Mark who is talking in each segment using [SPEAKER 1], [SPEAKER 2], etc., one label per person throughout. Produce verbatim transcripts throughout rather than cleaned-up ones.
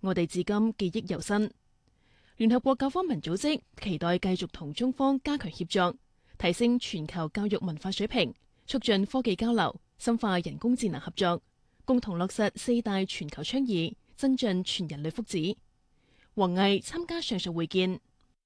[SPEAKER 1] 我哋至今記憶猶新。聯合國教科文組織期待繼續同中方加強協作，提升全球教育文化水平，促進科技交流，深化人工智能合作，共同落實四大全球倡議，增進全人類福祉。王毅參加上述會見。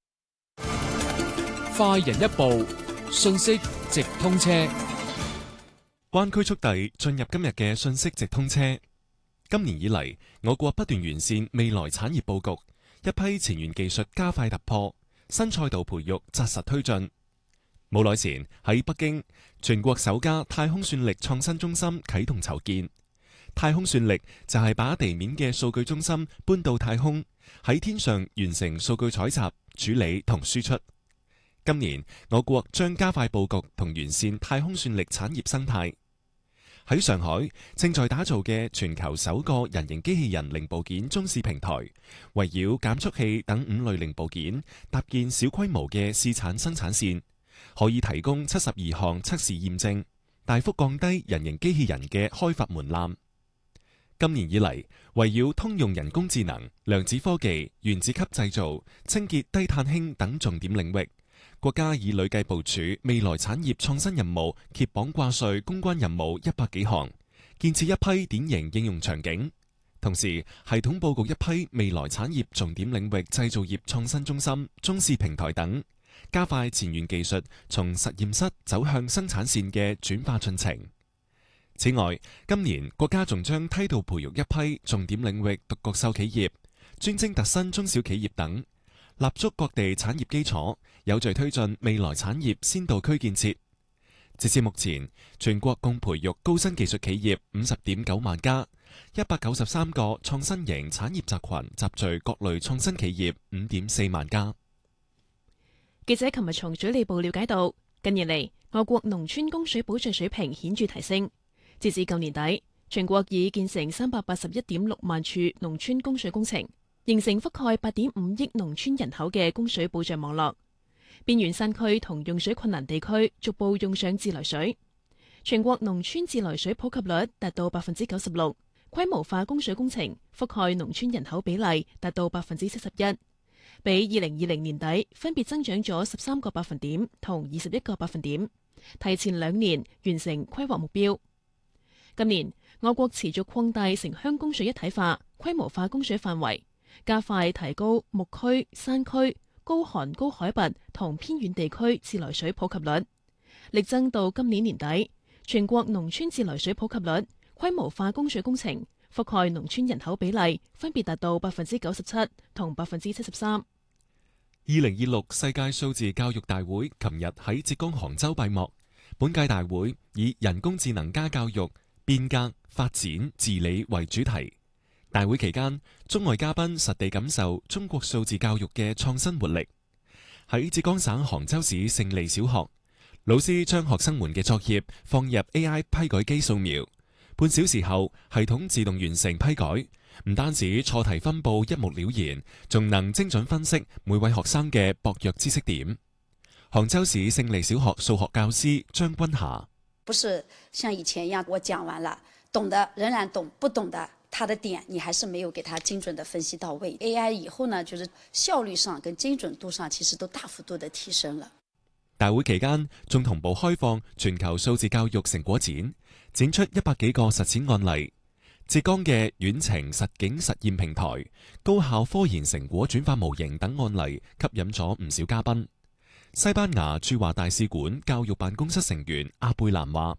[SPEAKER 2] 快人一步，信息直通車。
[SPEAKER 3] 灣區速遞進入今日嘅信息直通車。今年以嚟，我國不斷完善未來產業佈局，一批前沿技術加快突破，新賽道培育紮實推進。冇耐前喺北京，全國首家太空算力創新中心啟動籌建。太空算力就係把地面嘅數據中心搬到太空，喺天上完成數據採集、處理同輸出。今年我國將加快佈局同完善太空算力產業生態。喺上海正在打造嘅全球首個人形機器人零部件中試平台，圍繞減速器等五類零部件搭建小規模嘅試產生產線，可以提供七十二項測試驗證，大幅降低人形機器人嘅開發門檻。今年以嚟，圍繞通用人工智能、量子科技、原子級製造、清潔低碳氫等重點領域，國家已累計部署未來產業創新任務揭榜掛帥攻關任務一百幾項，建設一批典型應用場景，同時系統佈局一批未來產業重點領域製造業創新中心、中試平台等，加快前沿技術從實驗室走向生產線嘅轉化進程。此外，今年國家仲將梯度培育一批重點領域獨角獸企業、專精特新中小企業等，立足各地產業基礎，有序推進未來產業先導區建設。截至目前，全國共培育高新技術企業五十點九萬家，一百九十三個創新型產業集群集聚各類創新企業五點四萬家。
[SPEAKER 1] 記者琴日從水利部了解到，近年嚟我國農村供水保障水平顯著提升。截至舊年底，全國已建成三百八十一點六萬處農村供水工程，形成覆蓋八點五億農村人口嘅供水保障網絡。邊遠山區同用水困難地區逐步用上自來水，全國農村自來水普及率達到百分之九十六，規模化供水工程覆蓋農村人口比例達到百分之七十一，比二零二零年底分別增長咗十三個百分點同二十一個百分點，提前兩年完成規劃目標。今年我國持續擴大城鄉供水一體化、規模化供水範圍，加快提高牧區、山區、高寒高海拔同偏遠地區自來水普及率，力爭到今年年底，全國農村自來水普及率、規模化供水工程覆蓋農村人口比例分別達到百分之九十七同百分之七十三。
[SPEAKER 3] 二零二六世界數字教育大會琴日喺浙江杭州閉幕。本屆大會以人工智能加教育、變革、發展、治理為主題。大會期間，中外嘉賓實地感受中國數字教育嘅創新活力。喺浙江省杭州市勝利小學，老師將學生們嘅作業放入 A I 批改機掃描，半小時後系統自動完成批改。唔單止錯題分佈一目了然，仲能精準分析每位學生嘅薄弱知識點。杭州市勝利小學數學教師張君霞：
[SPEAKER 4] 不是像以前一樣，我講完了，懂的仍然懂，不懂的他的點你還是沒有給他精準的分析到位。A I 以後呢，就是效率上跟精準度上其實都大幅度的提升了。
[SPEAKER 3] 大會期間仲同步開放全球數字教育成果展，展出一百幾個實踐案例。浙江嘅遠程實景實驗平台、高校科研成果轉化模型等案例吸引咗唔少嘉賓。西班牙駐華大使館教育辦公室成員阿貝蘭話：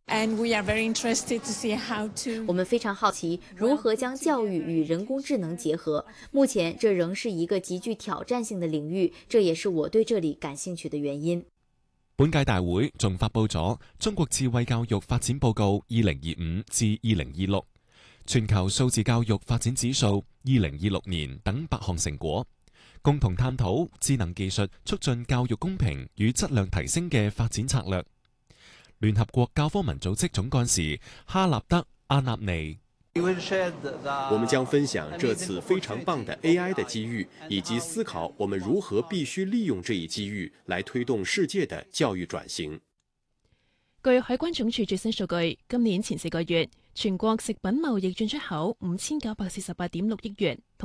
[SPEAKER 5] 我們非常好奇如何將教育與人工智能結合。目前這仍是一個極具挑戰性的領域，這也是我對這裡感興趣的原因。
[SPEAKER 3] 本屆大會仲發佈咗《中國智慧教育發展報告二零二五至二零二六》、《全球數字教育發展指數二零二六年》等八項成果，共同探討智能技術促進教育公平與質量提升嘅發展策略。聯合國教科文組織總幹事哈納德·阿納尼：
[SPEAKER 6] 我們將分享這次非常棒的 A I 的機遇，以及思考我們如何必須利用這一機遇來推動世界的教育轉型。
[SPEAKER 1] 據海關總署最新數據，今年前四個月，全國食品貿易進出口五千九百四十八點六億元。